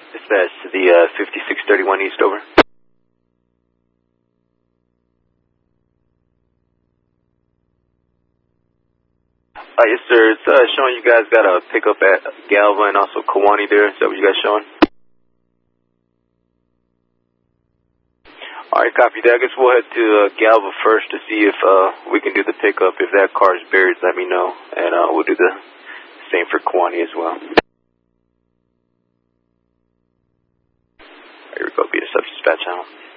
Dispatch to the 5631 East, over. Yes, sir. It's showing you guys got a pickup at Galva and also Kewanee there. Is that what you guys showing? All right, copy that. I guess we'll head to Galva first to see if we can do the pickup. If that car is buried, let me know, and we'll do the same for Kewanee as well. Here we go. Be a sub-dispatch channel.